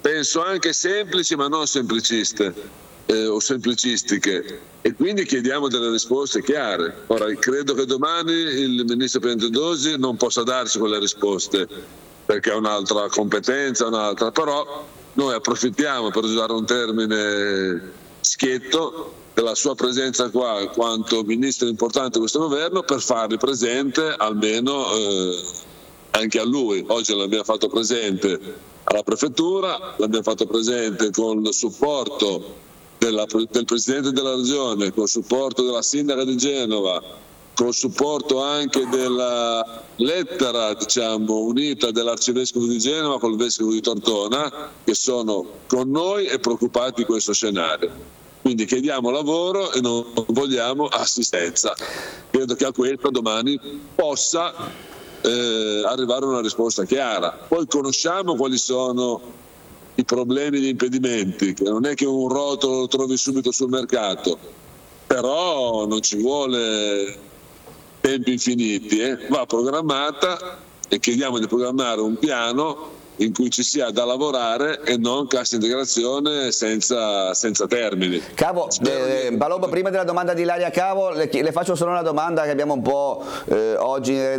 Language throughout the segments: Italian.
penso anche semplici ma non sempliciste o semplicistiche, e quindi chiediamo delle risposte chiare. Ora, credo che domani il ministro Piantedosi non possa darci quelle risposte perché ha un'altra competenza, però noi approfittiamo, per usare un termine schietto, della sua presenza qua quanto ministro importante di questo governo per farli presente almeno anche a lui. Oggi l'abbiamo fatto presente alla prefettura, l'abbiamo fatto presente con il supporto del Presidente della Regione, con il supporto della Sindaca di Genova, con il supporto anche della lettera unita dell'Arcivescovo di Genova con il Vescovo di Tortona, che sono con noi e preoccupati di questo scenario. Quindi chiediamo lavoro e non vogliamo assistenza. Credo che a questo domani possa arrivare una risposta chiara. Poi conosciamo quali sono i problemi e gli impedimenti, che non è che un rotolo lo trovi subito sul mercato, però non ci vuole tempi infiniti, va programmata, e chiediamo di programmare un piano in cui ci sia da lavorare e non cassa integrazione senza termini. Cavo, Palombo, prima della domanda di Ilaria Cavo le faccio solo una domanda che abbiamo un po' oggi in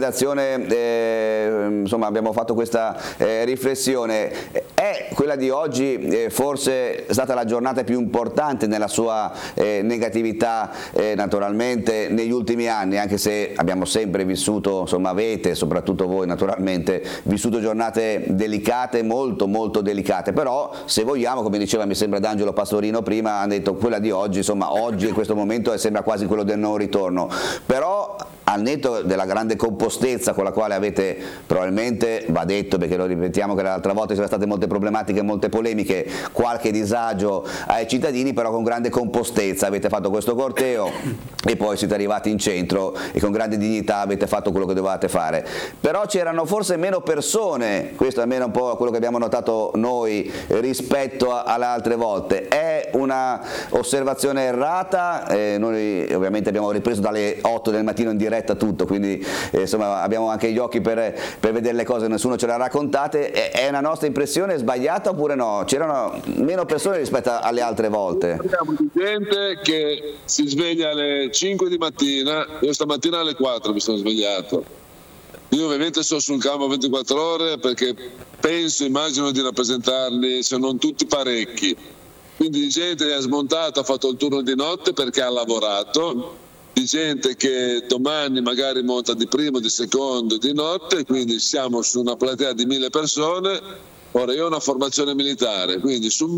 redazione, insomma abbiamo fatto questa riflessione. È quella di oggi forse stata la giornata più importante nella sua negatività naturalmente negli ultimi anni, anche se abbiamo sempre vissuto, insomma avete, soprattutto voi naturalmente, vissuto giornate delicate, molto molto delicate, però se vogliamo, come diceva mi sembra D'Angelo Pastorino prima, ha detto quella di oggi, insomma oggi in questo momento sembra quasi quello del non ritorno, però al netto della grande compostezza con la quale avete, probabilmente va detto perché lo ripetiamo che l'altra volta ci sono state molte problematiche, molte polemiche, qualche disagio ai cittadini, però con grande compostezza avete fatto questo corteo e poi siete arrivati in centro e con grande dignità avete fatto quello che dovevate fare. Però c'erano forse meno persone, questo almeno un po' quello che abbiamo notato noi rispetto alle altre volte. È una osservazione errata, noi ovviamente abbiamo ripreso dalle 8 del mattino in diretta tutto, quindi insomma abbiamo anche gli occhi per vedere le cose, nessuno ce le ha raccontate. È una nostra impressione sbagliata oppure no? C'erano meno persone rispetto alle altre volte? Abbiamo gente che si sveglia alle 5 di mattina, io stamattina alle 4 mi sono svegliato. Io ovviamente sono sul campo 24 ore perché immagino di rappresentarli, se non tutti, parecchi. Quindi di gente che ha smontato, ha fatto il turno di notte perché ha lavorato, di gente che domani magari monta di primo, di secondo, di notte, quindi siamo su una platea di 1000 persone. Ora io ho una formazione militare, quindi su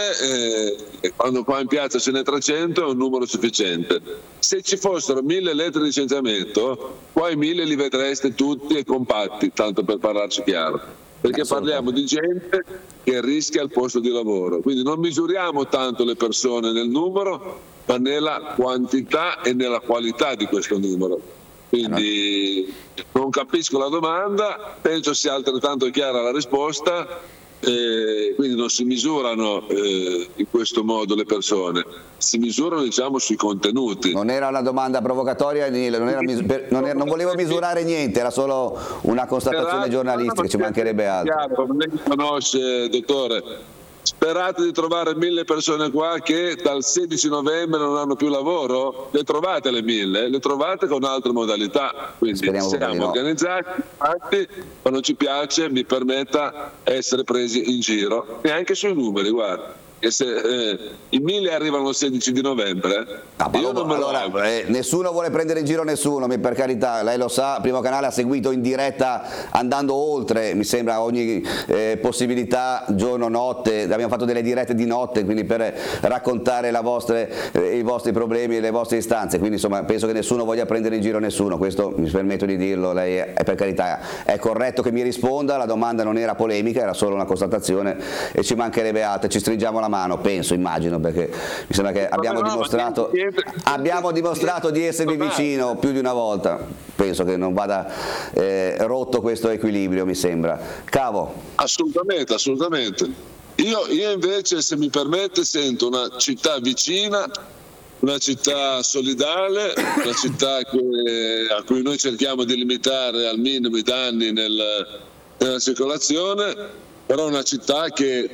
1000, quando qua in piazza ce n'è 300 è un numero sufficiente. Se ci fossero 1000 lettere di licenziamento, poi 1000 li vedreste tutti e compatti, tanto per parlarci chiaro, perché parliamo di gente che rischia il posto di lavoro, quindi non misuriamo tanto le persone nel numero, ma nella quantità e nella qualità di questo numero. Quindi non capisco la domanda, penso sia altrettanto chiara la risposta, quindi non si misurano in questo modo le persone, si misurano diciamo sui contenuti. Non era una domanda provocatoria, non volevo misurare niente, era solo una constatazione giornalistica, ci mancherebbe altro. Chiaro, lei mi conosce, dottore. Sperate di trovare 1000 persone qua che dal 16 novembre non hanno più lavoro? Le trovate le 1000? Le trovate con altre modalità, quindi siamo organizzati, infatti, ma non ci piace, mi permetta, essere presi in giro, e anche sui numeri, guarda. Che se i 1000 arrivano il 16 di novembre, io non me lo auguro. Nessuno vuole prendere in giro nessuno, per carità, lei lo sa, Primo Canale ha seguito in diretta andando oltre, mi sembra, ogni possibilità, giorno, notte, abbiamo fatto delle dirette di notte, quindi per raccontare i vostri problemi e le vostre istanze, quindi insomma penso che nessuno voglia prendere in giro nessuno, questo mi permetto di dirlo, lei è, per carità, è corretto che mi risponda, la domanda non era polemica, era solo una constatazione e ci mancherebbe altro, ci stringiamo la mano, penso, immagino, perché mi sembra che abbiamo dimostrato di esservi vicino più di una volta, penso che non vada rotto questo equilibrio, mi sembra. Cavo. Assolutamente. Io invece, se mi permette, sento una città vicina, una città solidale, una città a cui noi cerchiamo di limitare al minimo i danni nella circolazione, però una città che